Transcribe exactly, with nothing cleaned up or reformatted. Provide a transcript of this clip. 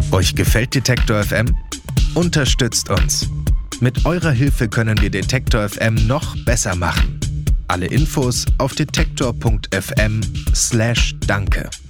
Euch gefällt Detektor F M? Unterstützt uns. Mit eurer Hilfe können wir Detektor F M noch besser machen. Alle Infos auf detektor punkt f m slash danke.